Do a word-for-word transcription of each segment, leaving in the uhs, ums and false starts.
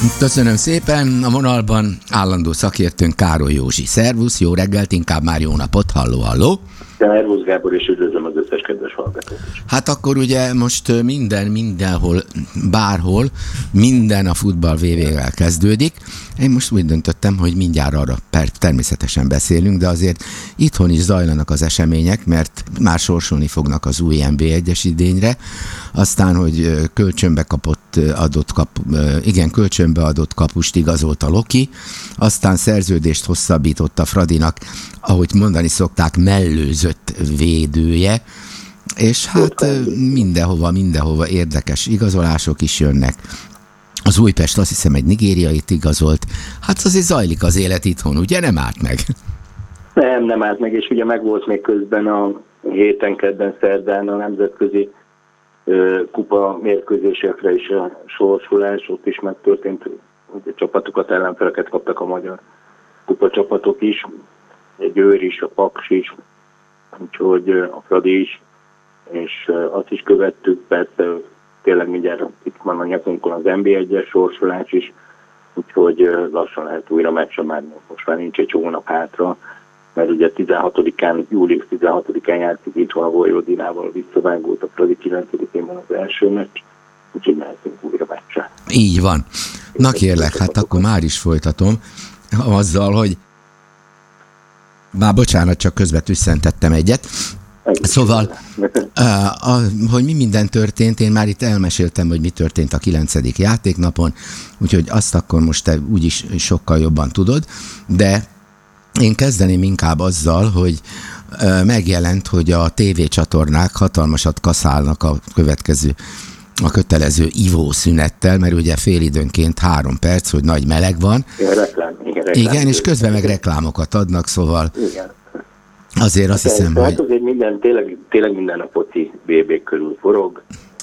Köszönöm szépen, a vonalban állandó szakértőnk Károly Józsi. Szervusz, jó reggelt, inkább már jó napot, halló, halló. Szervusz Gábor, és üdvözlöm az összes kedves hallgatót is. Hát akkor ugye most minden, mindenhol, bárhol, minden a futball vé vé-vel kezdődik. Én most úgy döntöttem, hogy mindjárt arra természetesen beszélünk, de azért itthon is zajlanak az események, mert már sorsolni fognak az új en bé egyes idényre. Aztán, hogy kölcsönbe kapott, adott kap, igen, kölcsönbe adott kapust igazolt a Loki, aztán szerződést hosszabbított a Fradinak, ahogy mondani szokták, mellőzött védője, és hát mindenhova, mindenhova érdekes igazolások is jönnek. Az Újpest azt hiszem egy nigériait igazolt. Hát azért zajlik az élet itthon, ugye? Nem árt meg? Nem, nem árt meg, és ugye megvolt még közben a héten, kedden, szerdán a nemzetközi ö, kupa mérkőzésekre is a sorsolás, ott is megtörtént, hogy a csapatokat, ellenfeleket kaptak a magyar kupa csapatok is, egy Őr is, a Paks is, úgyhogy a Fradi is, és azt is követtük, persze tényleg mindjárt itt van a nyakunkon az en bé egyes sorsolás is, úgyhogy lassan lehet újra meccse, már most már nincs egy hónap hátra, mert ugye tizenhatodikán, július tizenhatodikán játszik itthon a Vojvodinával, visszavágót a Fradi kilencedikén van az első meccs, úgyhogy mehetünk újra meccse. Így van. Na kérlek, hát akkor már is folytatom azzal, hogy már bocsánat, csak közben tüsszentettem egyet. Szóval, uh, a, hogy mi minden történt, én már itt elmeséltem, hogy mi történt a kilencedik játéknapon, úgyhogy azt akkor most te úgyis sokkal jobban tudod, de én kezdeném inkább azzal, hogy uh, megjelent, hogy a tévécsatornák hatalmasat kaszálnak a következő, a kötelező ivószünettel, mert ugye félidőnként három perc, hogy nagy meleg van. Igen, reklám, igen, reklám. Igen, és közben meg reklámokat adnak, szóval igen. Azért azt hiszem, hát, hogy... Hát azért minden, tényleg, tényleg minden a foci vé bé körül forog.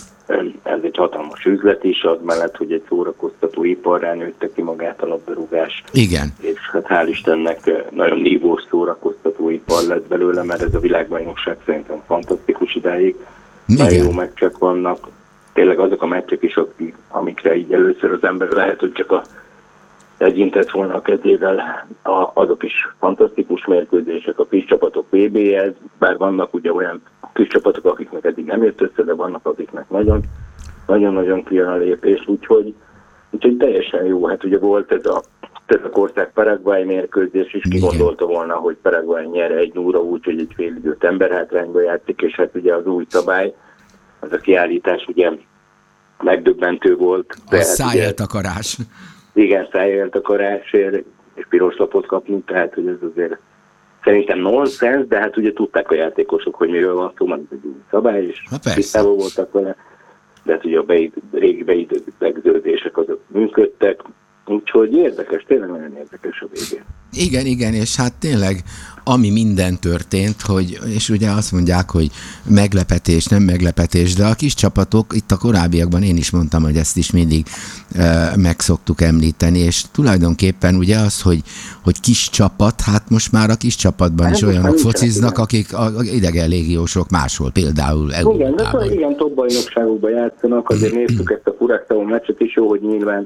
Ez egy hatalmas üzlet is, az mellett, hogy egy szórakoztató iparrá nőtte ki magát a labdarúgás. Igen. És hát hál' Istennek nagyon nívós szórakoztató ipar lett belőle, mert ez a világbajnokság szerintem fantasztikus idáig. Nagyon jó meccsek vannak. Tényleg azok a meccsek is, amikre így először az ember lehet, hogy csak a egyintett volna a kezével, a, azok is fantasztikus mérkőzések, a kis csapatok vé béhez, bár vannak ugye olyan kis csapatok, akiknek eddig nem jött össze, de vannak akiknek nagyon, nagyon-nagyon kijön a lépés, úgyhogy, úgyhogy teljesen jó. Hát ugye volt ez a Törökország Paraguay mérkőzés is, ki gondolta volna, hogy Paraguay nyer egy nulla úgyhogy egy fél időt emberhátrányba játszik, és hát ugye az új szabály, az a kiállítás ugye megdöbbentő volt. A hát szájeltakarás. Igen, szájeltakarásért, és piros lapot kapni, tehát hogy ez azért szerintem nonsens, de hát ugye tudták a játékosok, hogy miről van szó, mert ez egy új szabály, és tisztában voltak vele, de hát ugye a beid, régi beidegződések azok működtek, úgyhogy érdekes, tényleg nagyon érdekes a végén. Igen, igen, és hát tényleg ami minden történt, hogy, és ugye azt mondják, hogy meglepetés, nem meglepetés, de a kis csapatok, itt a korábbiakban én is mondtam, hogy ezt is mindig e, meg szoktuk említeni, és tulajdonképpen ugye az, hogy, hogy kis csapat, hát most már a kis csapatban hát is olyanok fociznak, akik a, a idegen légiósok máshol, például Európában. Igen, de igen, top bajnokságokban játszanak, azért néztük ezt a Curaçao meccset is, jó, hogy nyilván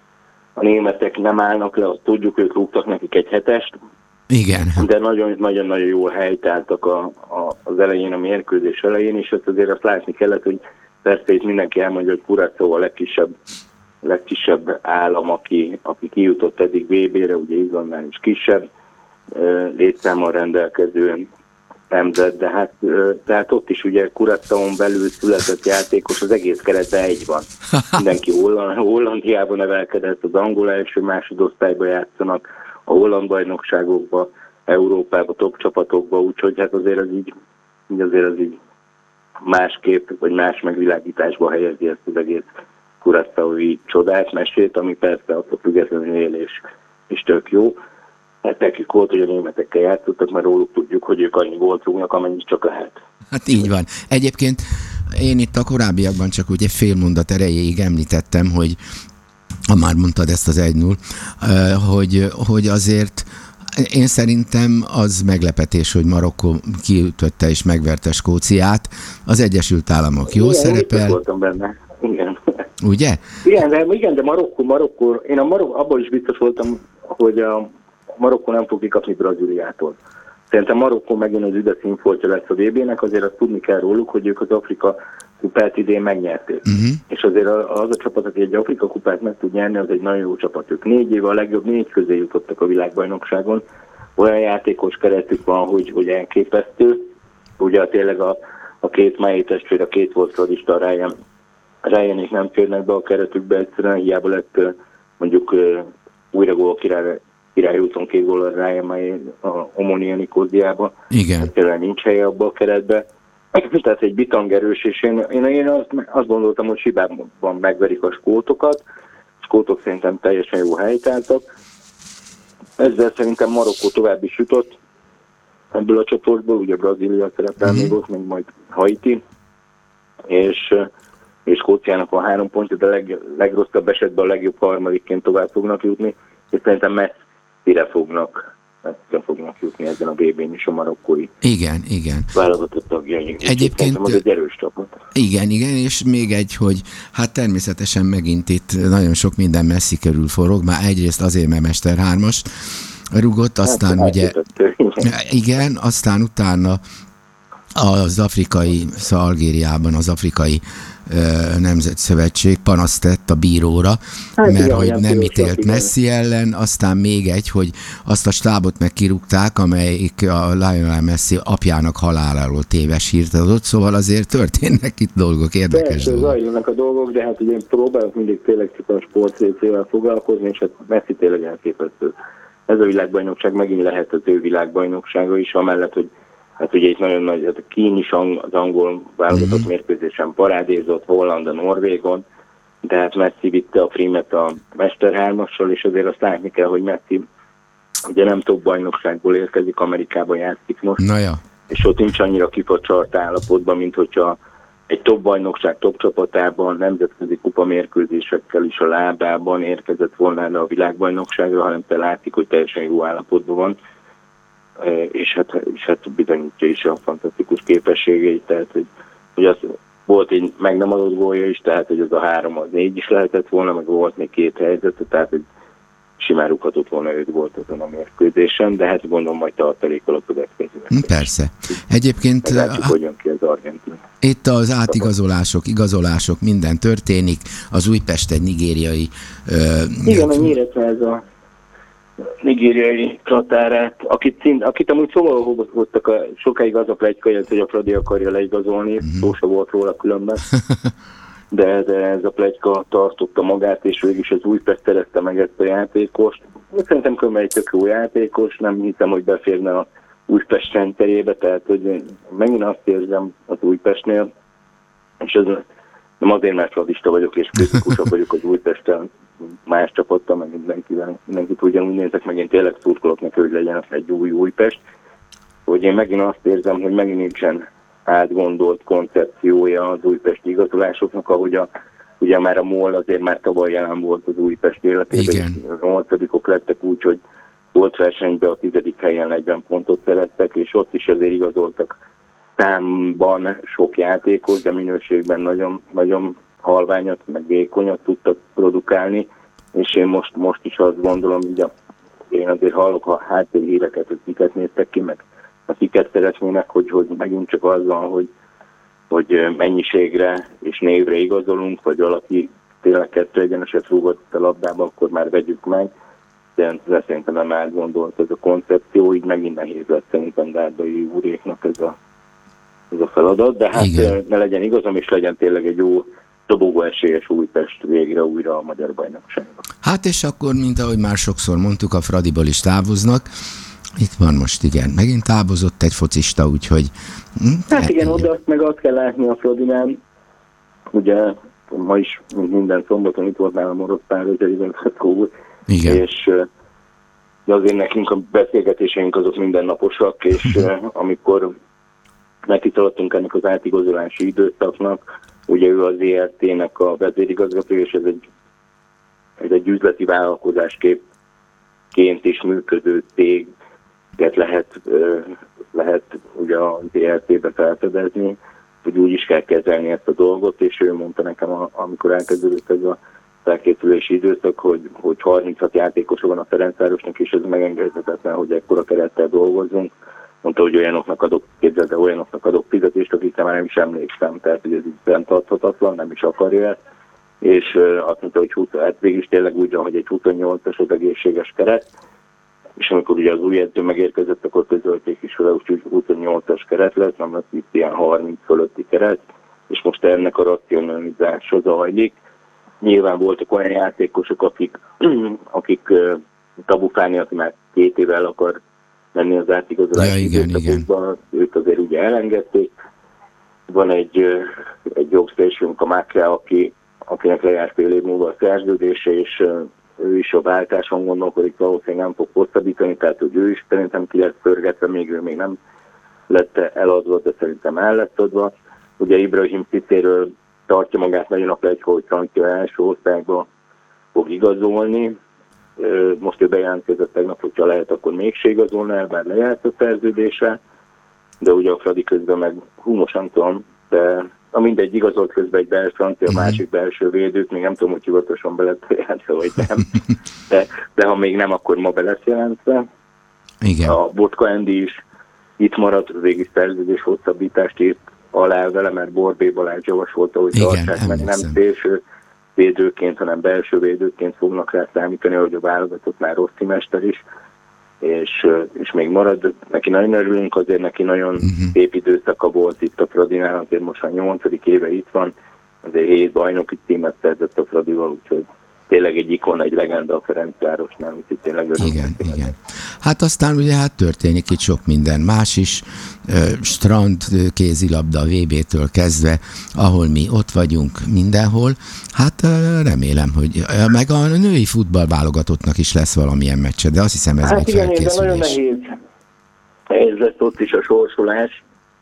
a németek nem állnak le, azt tudjuk, ők rúgtak nekik egy hetest. Igen. De nagyon-nagyon jól helytáltak a, a, az elején, a mérkőzés elején, és azt azért azt látni kellett, hogy persze itt mindenki elmondja, hogy Curaçao a legkisebb, legkisebb állam, aki, aki kijutott eddig vé bére, ugye Izlandnál is kisebb létszámmal rendelkező nemzet, de hát, tehát ott is ugye Curaçaón belül született játékos, az egész keretben egy van. Mindenki Holland, Hollandiában nevelkedett, az angol első másodosztályba játszanak, a holland bajnokságokba, Európába, top csapatokba, úgyhogy hát azért az így, azért az így másképp, vagy más megvilágításba helyezi ezt az egész Curaçaói csodás mesét, ami persze attól függetlenül él és, és tök jó. Hát nekik volt, hogy a németekkel játszottak, mert róluk tudjuk, hogy ők annyi gólt rúgnak, amennyit csak lehet. Hát így van. Egyébként én itt a korábbiakban csak ugye fél mondat erejéig említettem, hogy ha már mondtad ezt az egy null, hogy, hogy azért én szerintem az meglepetés, hogy Marokkó kiütötte és megverte Skóciát. Az Egyesült Államok jól igen, szerepel. voltam benne. Igen. ugye? Igen, de, igen, de Marokkó, Marokkó, én a Marok, abban is biztos voltam, hogy a Marokkó nem fog kikapni Brazíliától. Szerintem Marokkó megint az üde színfoltja lesz a vé bének, azért azt tudni kell róluk, hogy ők az Afrika kupát idén megnyerték. Uh-huh. És azért az a csapat, aki egy Afrika kupát meg tud nyerni, az egy nagyon jó csapat. Ők négy éve a legjobb négy közé jutottak a világbajnokságon. Olyan játékos keretük van, hogy, hogy elképesztő. Ugye tényleg a, a két Máé testvér, a két volt fradista Ryan, Ryanék nem férnek be a keretükbe, egyszerűen hiába lett mondjuk újra gól király, király huszonkettő gól a Ryan Máé a Omonia Nikóziába. Igen. Egyszerűen nincs helye abba a keretbe. Tehát egy bitangerős, és én, én, én azt, azt gondoltam, hogy Sibában megverik a skótokat. A skótok szerintem teljesen jó helytáltak. Ezzel szerintem Marokkó tovább is jutott ebből a csoportból, ugye Brazília szerepel még ott, még majd Haiti, és, és Skóciának van három pontja, de leg, legrosszabb esetben a legjobb harmadikként tovább fognak jutni, és szerintem messzire fognak, messzire fognak jutni ezen a bé bén is a marokkói. Igen, igen. Válogatott tagjai. Egyébként az egy erős csapat. Igen, igen, és még egy, hogy hát természetesen megint itt nagyon sok minden Messi körül forog, már egyrészt azért, mert Mester hármas rugott, aztán hát, ugye, igen, aztán utána az afrikai, szóval Algériában az afrikai ö, nemzetszövetség panaszt tett a bíróra, hát, mert igen, hogy nem ítélt Messi ellen, aztán még egy, hogy azt a stábot meg kirúgták, amelyik a Lionel Messi apjának haláláról téves hírt adott, szóval azért történnek itt dolgok, érdekes Persze, dolgok. zajlanak a dolgok, de hát ugye én próbálok mindig tényleg csak a sportrészével foglalkozni, és hát Messi tényleg elképesztő. Ez a világbajnokság megint lehet az ő világbajnoksága is, amellett, hogy hát ugye itt nagyon nagy, hát Kín is az angol válogatott uh-huh. mérkőzésen parádézott, Holland a Norvégon, de hát Messi vitte a prímet a Mester hármassal, és azért azt látni kell, hogy Messi ugye nem top bajnokságból érkezik, Amerikában játszik most, Na ja. és ott nincs annyira kifacsart állapotban, mint hogyha egy top bajnokság top csapatában, nemzetközi kupamérkőzésekkel is a lábában érkezett volna a világbajnokságra, hanem te látszik, hogy teljesen jó állapotban van, és hát, és hát bizonyítja is a fantasztikus képességeit, tehát hogy, hogy az volt egy meg nem adott gólja is, tehát hogy az a három az négy is lehetett volna, meg volt még két helyzet, tehát hogy simán rúghatott volna öt gólt azon a mérkőzésen, de hát gondolom majd tartalékol a következőnek. Persze. Egyébként meglátjuk, hogy jön ki az Argentin. Itt az átigazolások, igazolások, minden történik. Az Újpest egy nigériai... Uh, Igen, a Nyíregyháza a nigériai csatárát, akit, szint, akit amúgy szóval hoztak a, sokáig az a pletyka, hogy a Fradi akarja leigazolni, uh-huh. szó se volt róla különben. De, de ez a pletyka tartotta magát, és végül is az Újpest szerezte meg ezt a játékost. Szerintem különben egy tök jó játékos, nem hiszem, hogy beférne a Újpest rendszerébe, tehát hogy megint azt érzem az Újpestnél, és ez nem azért, mert fradista vagyok, és kritikusabb vagyok az Újpesten, más csapattal, meg mindenkivel, mindenkit ugyanúgy nézek, meg én tényleg szurkolok neki, hogy legyen egy új Újpest, hogy én megint azt érzem, hogy megint nincsen átgondolt koncepciója az újpesti igazolásoknak, ahogy a, ugye már a MOL azért már tavaly jelen volt az Újpest életében. A nyolcadikok lettek úgy, hogy volt versenyben a tizedik helyen negyven pontot szerettek, és ott is azért igazoltak számban sok játékos, de minőségben nagyon, nagyon halványat, meg vékonyat tudtak produkálni, és én most, most is azt gondolom, hogy a, én azért hallok a háttérhíreket, hogy kiket néztek ki, meg akiket szeretnének, hogy, hogy megint csak az van, hogy, hogy mennyiségre és névre igazolunk, vagy valaki tényleg kettő egyeneset rúgott a labdába, akkor már vegyük meg. De, de szerintem nem átgondolt ez a koncepció, így megint nehéz lett szerintem Dárdai úréknak ez a, ez a feladat, de hát igen. Ne legyen igazam, és legyen tényleg egy jó dobogó esélyes Újpest végre újra a magyar bajnokságban. Hát és akkor, mint ahogy már sokszor mondtuk, a Fradiból is távoznak. Itt van most, igen, megint távozott egy focista, úgyhogy... Hm, hát igen, oda azt meg azt kell látni a Fradinál. Ugye ma is minden szombaton itt volt nálam Orosz Pál igazgató, és azért nekünk a beszélgetéseink azok mindennaposak, és amikor nekiszaladtunk ennek az átigazolási időszaknak, ugye ő az é er té-nek a vezérigazgató, és ez egy, ez egy üzleti vállalkozásként is működő cég, lehet, lehet ugye az é er té-be felfedezni, hogy úgy is kell kezelni ezt a dolgot, és ő mondta nekem, amikor elkezdődött ez a felkészülési időszak, hogy, hogy harminchat játékosa van a Ferencvárosnak, és ez megengedhetetlen, hogy ekkora kerettel dolgozzunk. Mondta, hogy olyanoknak adok, képzeld, de olyanoknak adok fizetést, akikre már nem is emlékszem, tehát hogy ez így fenntarthatatlan, nem is akarja ezt. És uh, azt mondta, hogy húsz, hát végül is tényleg úgy van, hogy egy huszonnyolcas az egészséges keret, és amikor ugye az új edző megérkezett, akkor közölték is vele, úgyhogy huszonnyolcas keret lesz, nem lesz itt ilyen harminc fölötti keret, és most ennek a racionalizása zajlik. Nyilván voltak olyan játékosok, akik, akik uh, Tabufáni, aki már két éve el akar menni az átigazolási időszakokban, őt azért ugye elengedték. Van egy, egy jobbszélsőnk, a Mákra, aki, akinek lejárt fél év múlva a szerződése, és ő is a váltáson gondolkodik, valószínűleg nem fog hosszabbítani, tehát hogy ő is szerintem ki lett pörgetve, még ő még nem lett eladva, de szerintem el lett adva. Ugye Ibrahim Citéről tartja magát nagyon a pletyka, hogy Francia első osztályba fog igazolni. Most ő bejelentkezett tegnap, hogyha lehet, akkor mégse igazolna el, bár lejárt a szerződése, de ugye a Fradi közben meg hú, most nem tudom, de a mindegy igazolt közben egy belső francia, uh-huh. másik belső védőt, még nem tudom, hogy hivatosan be lett jelentve, vagy nem, de, de ha még nem, akkor ma be lesz jelentve. Igen. A Botka Andy is itt maradt, az égis szerződés hosszabbítást írt alá vele, mert Borbé Balázs javasolta, hogy tartsák meg nem szélső védőként, hanem belső védőként fognak rá számítani, hogy a válogatott már Rossi mester is, és, és még marad. Neki nagyon örülünk, azért neki nagyon uh-huh. szép időszaka volt itt a Fradinál, azért most már nyolcadik éve itt van, azért hét bajnoki címet szerzett a Fradival, úgyhogy tényleg egy ikon, egy legenda a Ferencvárosnál, úgyhogy tényleg örülünk. Igen, igen. Hát aztán ugye hát történik itt sok minden más is, strand, kézilabda, vé bé-től kezdve, ahol mi ott vagyunk mindenhol. Hát remélem, hogy meg a női futballválogatottnak is lesz valamilyen meccse, de azt hiszem ez hát még igen, felkészülés. Hát igen, nagyon nehéz. Nehéz lesz ott is a sorsolás.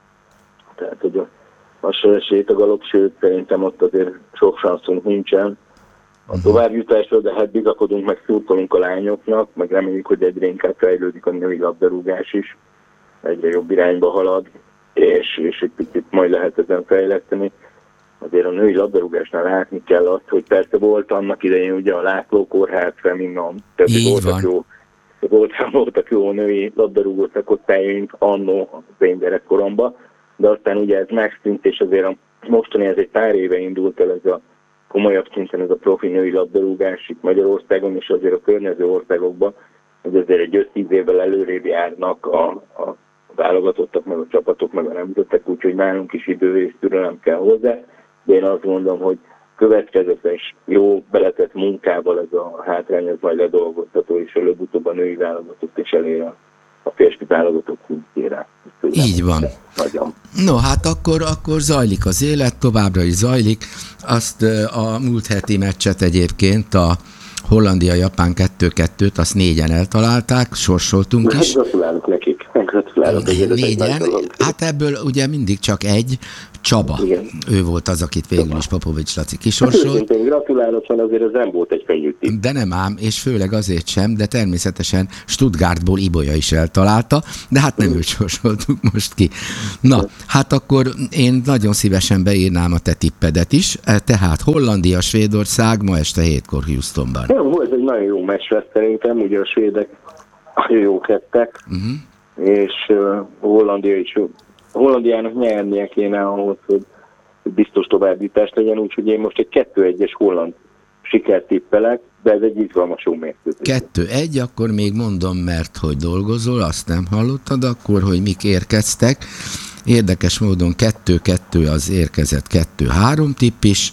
Tehát, hogy a lassan esélyt a galop, sőt, szerintem ott azért sok sanszunk nincsen. A továbbjutásról, de hát bizakodunk, meg szurkolunk a lányoknak, meg reméljük, hogy egyre inkább fejlődik a női labdarúgás is, egyre jobb irányba halad, és, és egy picit majd lehet ezen fejleszteni. Azért a női labdarúgásnál látni kell azt, hogy persze volt annak idején ugye a László Kórház, Feminom, tehát voltak jó, voltak, voltak jó női labdarúgó szakosztályaink annó az én gyerekkoromban, de aztán ugye ez megszűnt, és azért a mostani ez egy pár éve indult el ez a komolyabb szinten ez a profi női labdarúgás itt Magyarországon, és azért a környező országokban, hogy azért egy öt-tíz évvel előrébb járnak a, a válogatottak, meg a csapatok, meg a nemzetek, úgyhogy nálunk is idő és türelem kell hozzá, de én azt mondom, hogy következetes, jó beletett munkával ez a hátrány, ez majd ledolgozható, és előbb-utóbb a női válogatott is elér a, a férfi válogatott szintjére. Így van. Nagyon. No, hát akkor, akkor zajlik az élet, továbbra is zajlik. Azt a múlt heti meccset egyébként, a Hollandia-Japán kettő kettőt, azt négyen eltalálták, sorsoltunk is. Gratulálok nekik. Gratulálok. Négyen. Hát ebből ugye mindig csak egy, Csaba. Igen. Ő volt az, akit végül is Popovics Laci kisorsolt. Hát, gratulálok, mert azért ez nem volt egy fenyőtip. De nem ám, és főleg azért sem, de természetesen Stuttgartból Ibolya is eltalálta, de hát nem őt sorsoltuk most ki. Na, hát akkor én nagyon szívesen beírnám a te tippedet is, tehát Hollandia, Svédország ma este hétkor Houstonban. Jó, ez egy nagyon jó meccs lesz szerintem, ugye a svédek nagyon jók lettek, uh-huh. és uh, Hollandia is jó. Hollandiának nyernie kéne ahhoz, hogy biztos továbbítás legyen, úgyhogy én most egy kettő egyes holland sikert tippelek, de ez egy izgalmas jó mérkőzés. kettő egy, akkor még mondom, mert hogy dolgozol, azt nem hallottad akkor, hogy mik érkeztek. Érdekes módon kettő kettő az érkezett kettő három tipp is,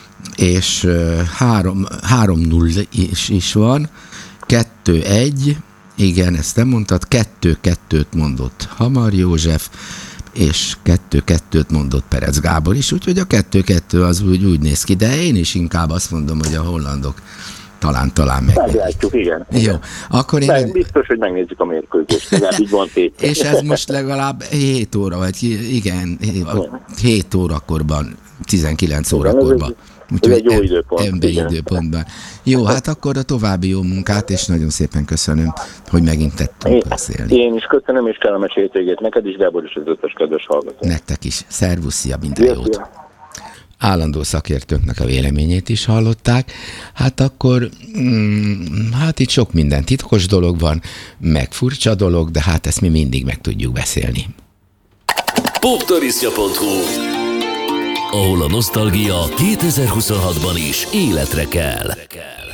és három null is, is van, kettő egy, igen, ezt nem mondtad, kettő kettőt mondott Hamar József, és kettő kettőt mondott Perez Gábor is, úgyhogy a kettő kettő az úgy, úgy néz ki, de én is inkább azt mondom, hogy a hollandok talán, talán meg. Meglátjuk, igen. Jó, akkor én... De biztos, hogy megnézzük a mérkőzést, legalább így van tét. És ez most legalább hét óra, vagy igen, hét órakorban, tizenkilenc órakorban. Úgyhogy egy jó időpont. Emberi időpontban. Jó, hát akkor a további jó munkát, és nagyon szépen köszönöm, hogy megint tettünk beszélni. Én is köszönöm, és kellemes hétvégét neked is, Gábor, és az összes kedves hallgató. Nektek is. Szervusz, szia, minden Jö, jót. Szia. Állandó szakértőknek a véleményét is hallották. Hát akkor, mm, hát itt sok minden titkos dolog van, meg furcsa dolog, de hát ezt mi mindig meg tudjuk beszélni. poptarisztja pont hu, ahol a nosztalgia kétezer-huszonhatban is életre kell.